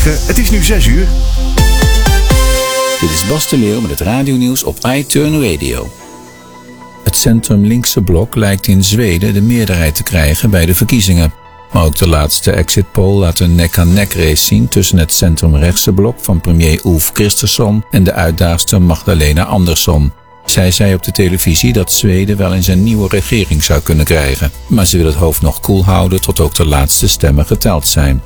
Goedemorgen, het is nu 6 uur. Dit is Bas de Leeuw met het radionieuws op iTurn Radio. Het centrum-linkse blok lijkt in Zweden de meerderheid te krijgen bij de verkiezingen. Maar ook de laatste exit poll laat een nek-aan-nek race zien tussen het centrum-rechtse blok van premier Ulf Kristersson en de uitdaagster Magdalena Andersson. Zij zei op de televisie dat Zweden wel eens een nieuwe regering zou kunnen krijgen, maar ze wil het hoofd nog koel houden tot ook de laatste stemmen geteld zijn.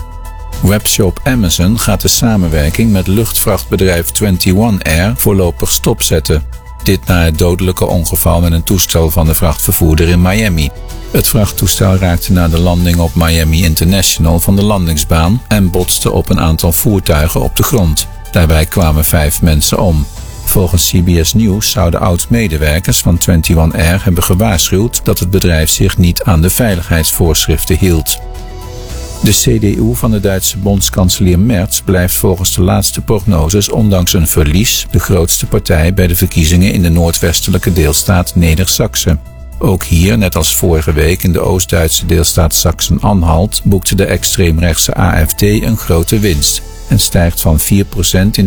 Webshop Amazon gaat de samenwerking met luchtvrachtbedrijf 21 Air voorlopig stopzetten. Dit na het dodelijke ongeval met een toestel van de vrachtvervoerder in Miami. Het vrachttoestel raakte na de landing op Miami International van de landingsbaan en botste op een aantal voertuigen op de grond. Daarbij kwamen 5 mensen om. Volgens CBS News zouden oud-medewerkers van 21 Air hebben gewaarschuwd dat het bedrijf zich niet aan de veiligheidsvoorschriften hield. De CDU van de Duitse bondskanselier Merz blijft volgens de laatste prognoses ondanks een verlies de grootste partij bij de verkiezingen in de noordwestelijke deelstaat Neder-Saxe. Ook hier, net als vorige week in de Oost-Duitse deelstaat Sachsen-Anhalt, boekte de extreemrechtse AfD een grote winst en stijgt van 4% in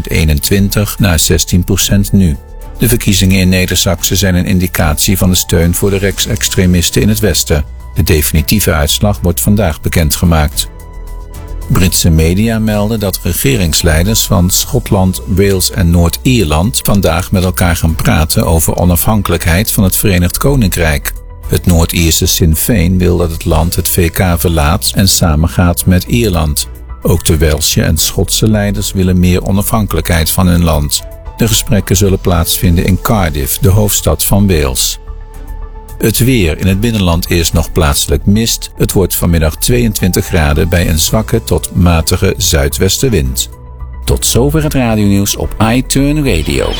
2021 naar 16% nu. De verkiezingen in Neder-Saxe zijn een indicatie van de steun voor de rechtsextremisten in het westen. De definitieve uitslag wordt vandaag bekendgemaakt. Britse media melden dat regeringsleiders van Schotland, Wales en Noord-Ierland vandaag met elkaar gaan praten over onafhankelijkheid van het Verenigd Koninkrijk. Het Noord-Ierse Sinn Féin wil dat het land het VK verlaat en samengaat met Ierland. Ook de Welsche en Schotse leiders willen meer onafhankelijkheid van hun land. De gesprekken zullen plaatsvinden in Cardiff, de hoofdstad van Wales. Het weer. In het binnenland eerst nog plaatselijk mist. Het wordt vanmiddag 22 graden bij een zwakke tot matige zuidwestenwind. Tot zover het radionieuws op iTurn Radio.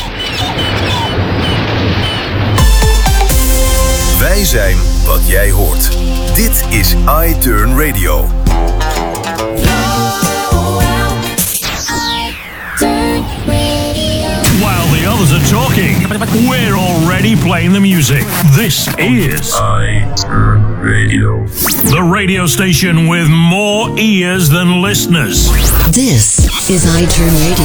Wij zijn wat jij hoort. Dit is iTurn Radio. While the others are talking, we're already playing the music. This is iTurn Radio. The radio station with more ears than listeners. This is iTurn Radio.